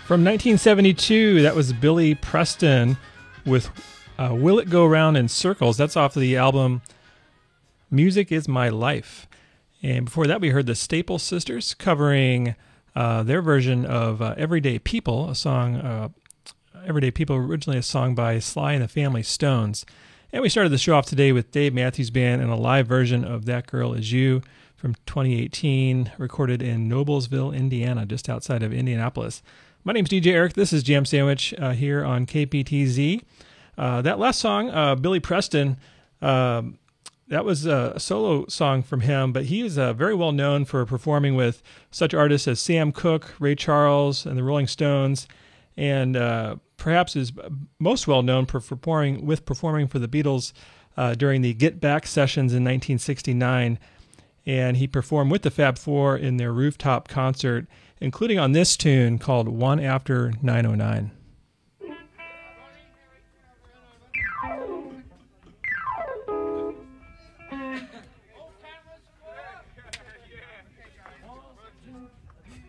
From 1972, that was Billy Preston with Will It Go Round in Circles. That's off of the album Music Is My Life. And before that, we heard the Staple Sisters covering their version of Everyday People, a song, Everyday People, originally a song by Sly and the Family Stones. And we started the show off today with Dave Matthews Band and a live version of That Girl Is You from 2018, recorded in Noblesville, Indiana, just outside of Indianapolis. My name's DJ Eric. This is Jam Sandwich here on KPTZ. That last song, Billy Preston, that was a solo song from him, but he is very well known for performing with such artists as Sam Cooke, Ray Charles, and the Rolling Stones, and perhaps is most well known for performing for the Beatles during the Get Back sessions in 1969, and he performed with the Fab Four in their rooftop concert, including on this tune called One After 909.